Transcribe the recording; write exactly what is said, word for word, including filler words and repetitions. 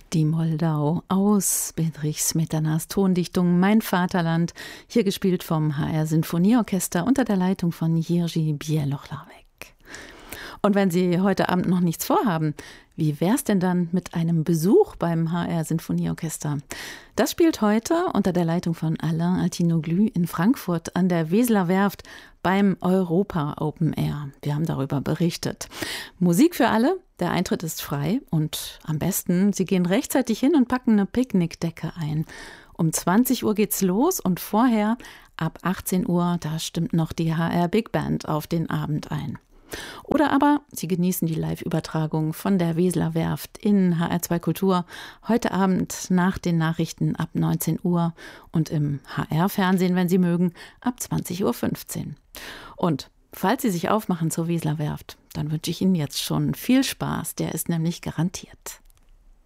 Die Moldau aus Bedřich Smetanas Tondichtung Mein Vaterland, hier gespielt vom H R Sinfonieorchester unter der Leitung von Jiří Bělohlavek. Und wenn Sie heute Abend noch nichts vorhaben, wie wär's denn dann mit einem Besuch beim H R Sinfonieorchester? Das spielt heute unter der Leitung von Alain Altinoglu in Frankfurt an der Weseler Werft beim Europa Open Air. Wir haben darüber berichtet. Musik für alle, der Eintritt ist frei und am besten, Sie gehen rechtzeitig hin und packen eine Picknickdecke ein. Um zwanzig Uhr geht's los und vorher, ab achtzehn Uhr, da stimmt noch die H R Big Band auf den Abend ein. Oder aber Sie genießen die Live-Übertragung von der Weseler Werft in H R zwei Kultur heute Abend nach den Nachrichten ab neunzehn Uhr und im H R-Fernsehen, wenn Sie mögen, ab zwanzig Uhr fünfzehn. Und falls Sie sich aufmachen zur Weseler Werft, dann wünsche ich Ihnen jetzt schon viel Spaß, der ist nämlich garantiert.